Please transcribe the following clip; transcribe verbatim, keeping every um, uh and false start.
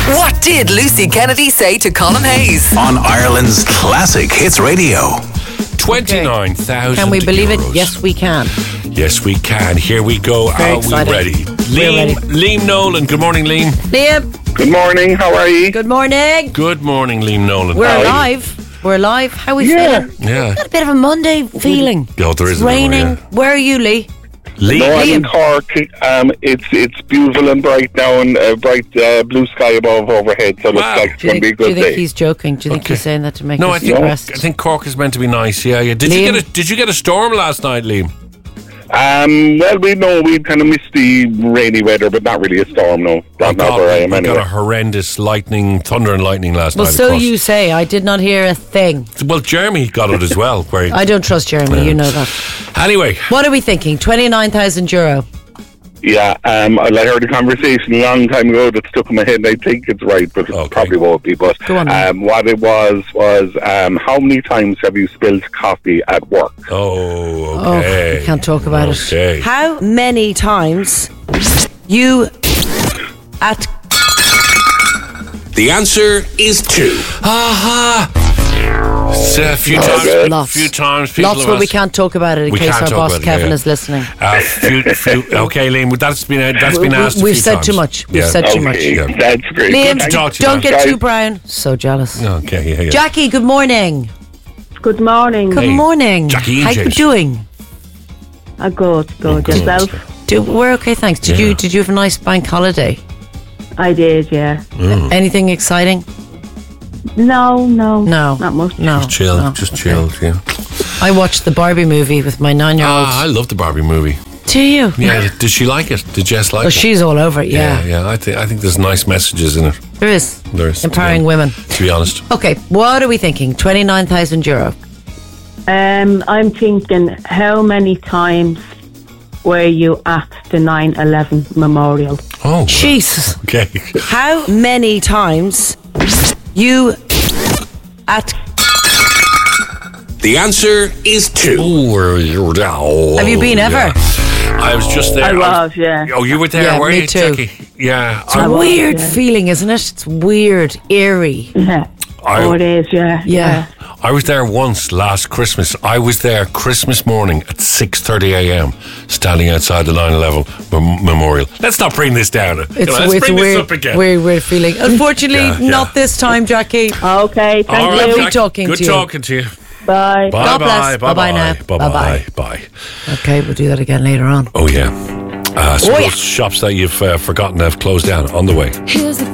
What did Lucy Kennedy say to Colin Hayes? On Ireland's classic hits radio. twenty-nine thousand Can we believe euros. it? Yes, we can. Yes, we can. Here we go. Very Are excited. we ready? We're Liam, ready. Liam Nolan. Good morning, Liam. Liam, Good morning, how are you? good morning. Good morning, Liam Nolan. We're How are you? alive. We're alive. How are we Yeah. feeling? Yeah. Got a bit of a Monday feeling. Oh, there is It's a bit of a- raining. yeah. Where are you, Lee? Liam. No, I'm Liam. in Cork. Um, it's it's beautiful and bright now, and uh, bright uh, blue sky above overhead. So it looks Wow. like it's Do you going to be a think, do you good think day. he's joking? Do you think Okay. he's saying that to make No, I us think depressed? I think Cork is meant to be nice. Yeah, yeah. Did Liam. you get a Did you get a storm last night, Liam? Um, well, we know we kind of missed the rainy weather, but not really a storm. No, not, not where I am I got anyway. a horrendous lightning, thunder and lightning last Well, night. of so course. you say. I did not hear a thing. Well, Jeremy got it as well. Where he- I don't trust Jeremy. You know that. Anyway, What are we thinking? Twenty-nine thousand euro. Yeah, um, I heard a conversation a long time ago that stuck in my head, and I think it's right, but Okay. it probably won't be. But Go on, then. um, what it was was um, how many times have you spilled coffee at work? oh, Oh, okay. we can't talk about Okay. it. How many times you at The answer is two. Aha! It's a few Okay. times. Lots. few times. People lots have where we asked- can't talk about it in We case can't our talk boss about it, Kevin yeah. is listening. Uh, few, few, okay, Liam, that's been uh, that's been We- asked. a we've few said times. too much. We've Yeah. said too much. Okay, Yeah. that's great. Liam, to talk to you, don't man. get Guys. too brown. So jealous. Okay, yeah, yeah. Jackie, good morning. Good morning. Good Hey, morning. Jackie How you James. doing? Uh, good, good. Good. Yourself? Do, we're okay, thanks. Did Yeah. you Did you have a nice bank holiday? I did, yeah. Anything exciting? No, no. No. Not much. No. Chill, no. just Okay. chilled. Yeah. I watched the Barbie movie with my nine-year-old. Ah, I love the Barbie movie. Do you? Yeah, did she like it? Did Jess like Oh, it? she's all over it. Yeah, yeah, yeah. I think I think there's nice messages in it. there is. There is Empowering yeah. women. To be honest. Okay, what are we thinking? Twenty-nine thousand euro. Um, I'm thinking, how many times were you at the nine eleven memorial? Oh, Jesus. okay. How many times you at? The answer is two. Have you been ever? I was just there. I was- was, yeah. Oh, you were there, Yeah, were me you, too. Jackie? Yeah. It's I, a was, weird yeah. feeling, isn't it? It's weird, eerie. Yeah. I- oh, it is, yeah. Yeah. I was there once last Christmas. I was there Christmas morning at six thirty a.m. standing outside the nine eleven mem- memorial. Let's not bring this down. It's, You know, let's it's bring weird, this up again. weird, weird feeling. Unfortunately, Yeah, yeah. not this time, Jackie. Okay, thank All right, you. Lovely Jack, talking Good to you. talking to you. Bye. Bye God bye. bless. Bye Bye-bye now. Bye Bye-bye. bye. Okay, we'll do that again later on. Oh yeah. Uh, some Oh, of yeah. those shops that you've uh, forgotten have closed down on the way. Here's the